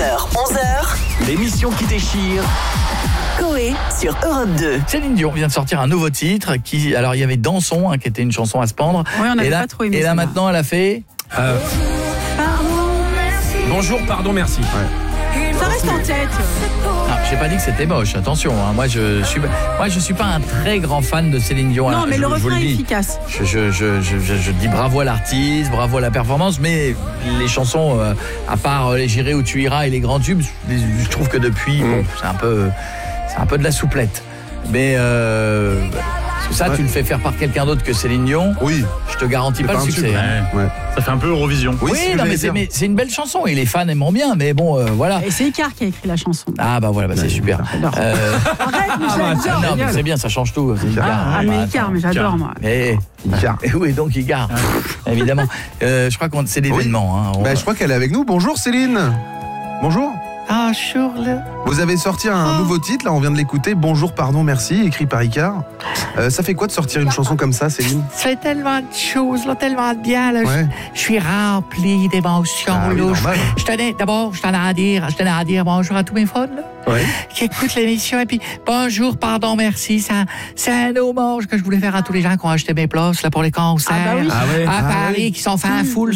10h, 11h. L'émission qui déchire. Coé sur Europe 2. Céline Dion vient de sortir un nouveau titre alors il y avait Dansons qui était une chanson à se pendre. Ouais, on n'avait pas trop aimé. Et là ça, maintenant elle a fait Bonjour, pardon, merci. Ça reste en tête. j'ai pas dit que c'était moche, attention. Moi je suis pas un très grand fan de Céline Dion. Non, mais le vous refrain le est dis. efficace. Je dis bravo à l'artiste, bravo à la performance, mais les chansons, à part Les J'irai où tu iras et les grands tubes, je trouve que depuis, bon, c'est un peu de la souplette. Mais parce que ça, tu le fais faire par quelqu'un d'autre que Céline Dion. Oui. Je te garantis pas le succès. Ouais. Ça fait un peu Eurovision. Oui, non, mais c'est une belle chanson et les fans aimeront bien, mais bon, voilà. Et c'est Icar qui a écrit la chanson. Ah bah voilà, c'est super. J'adore. Arrête, Michel, Non, mais c'est bien, ça change tout. C'est Icar. mais Icar, mais j'adore, moi. Et où est donc Icar? Évidemment. Je crois que c'est l'événement. Je crois qu'elle est avec nous. Bonjour Céline. Bonjour. Ah, Charles. Vous avez sorti un nouveau titre, là on vient de l'écouter. Bonjour, pardon, merci, écrit par Icar. Ça fait quoi de sortir une chanson comme ça, Céline? C'est tellement de choses, là, tellement de bien. Là. Ouais. Je suis rempli d'émotions. Ah, oui, normal. Je tenais à dire bonjour à tous mes fans là, Ouais. qui écoutent l'émission. Et puis, bonjour, pardon, merci. C'est un hommage que je voulais faire à tous les gens qui ont acheté mes places là, pour les concerts. Ah bah oui. À Paris, qui sont fin foule.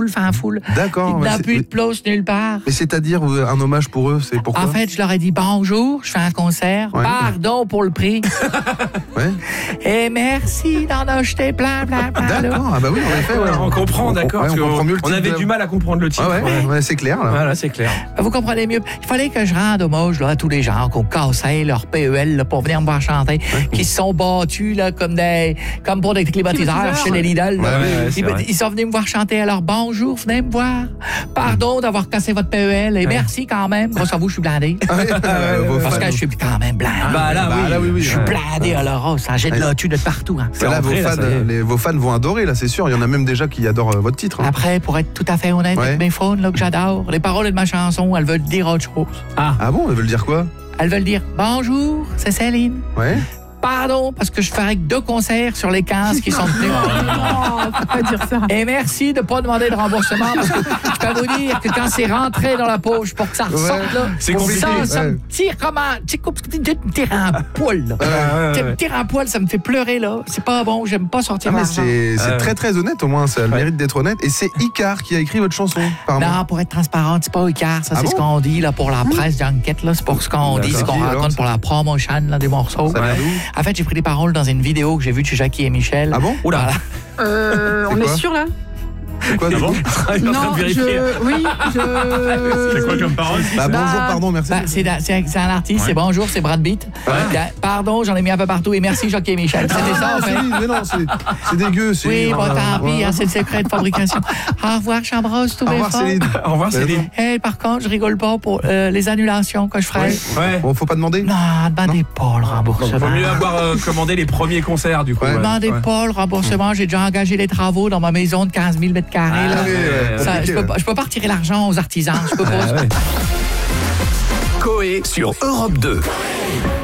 D'accord. Il n'y a plus de place nulle part. Mais c'est-à-dire un hommage pour eux, c'est pourquoi? En fait, je leur ai dit bonjour, je fais un concert, Ouais. pardon pour le prix, Ouais. et merci d'en acheter plein. Là. D'accord, ah bah oui, en effet. Ouais. On comprend, d'accord. Ouais, on parce comprend mieux le on titre avait de- du mal à comprendre le titre. Ouais, c'est clair. Là. Voilà, c'est clair. Vous comprenez mieux. Il fallait que je rende hommage là, à tous les gens qui ont cassé leur PEL là, pour venir me voir chanter, qui se sont battus là, comme pour des climatiseurs chez les Lidl. là. Ouais, c'est vrai. Ils sont venus me voir chanter. Alors bonjour, venez me voir. Pardon d'avoir cassé votre PEL et merci quand même. Grâce à vous, je suis blindé. Parce que je suis quand même blindé. Bah là, oui. Je suis blindé à l'euro, ça jette de l'autu de partout. Hein. Là, rentré, là, ça y est. vos fans vont adorer, là, c'est sûr. Il y en a même déjà qui adorent votre titre. Hein. Après, pour être tout à fait honnête Ouais. avec mes fans là, que j'adore, les paroles de ma chanson, elles veulent dire autre chose. Ah bon, elles veulent dire quoi? Elles veulent dire bonjour, c'est Céline. Ouais. Pardon, parce que je ferai que 2 concerts sur les 15 qui sont tenus. Non, faut pas dire ça. Et merci de ne pas demander de remboursement, parce que je peux vous dire que quand c'est rentré dans la poche pour que ça ressorte, là, C'est compliqué. ça me tire comme un... Tu me tires un poil, là. Tu me tires un poil, ça me fait pleurer, là. C'est pas bon, j'aime pas sortir Ah, mais l'argent. c'est très très honnête, au moins, ça a le mérite d'être honnête. Et c'est Icar qui a écrit votre chanson, apparemment. Non, pour être transparent, c'est pas Icar, ça Ah c'est bon? ce qu'on dit là pour la presse d'enquête, là, c'est pour ce qu'on dit, ce qu'on Alors, raconte pour la promotion là, des morceaux. Ça vient d'où? En fait, j'ai pris des paroles dans une vidéo que j'ai vue de chez Jackie et Michel. Ah bon? Oula. On quoi est sûr, là? C'est quoi, Ah du bon coup? Il est en train de vérifier. C'est quoi comme parole? Bah, bonjour, pardon, merci. C'est un artiste, c'est bonjour, c'est Brad Pitt. Pardon, j'en ai mis un peu partout et merci Jackie et Michel. C'était ça en fait. Céline, mais non, c'est dégueu. Oui, bon, tant pis, hein, c'est le secret de fabrication. Au revoir, j'embrasse tous Au mes revoir, fans. Céline. Au revoir, Céline. Hey, par contre, je rigole pas pour les annulations que je ferai. Ouais. Bon, faut pas demander. Non, demandez pas le remboursement. Vaut mieux avoir commandé les premiers concerts, du coup. Ouais. Demandez pas le remboursement. J'ai déjà engagé les travaux dans ma maison de 15 000 mètres carrés. là. Ah oui, Ça, compliqué, je peux pas retirer l'argent aux artisans. Je peux pas. Coé sur Europe 2.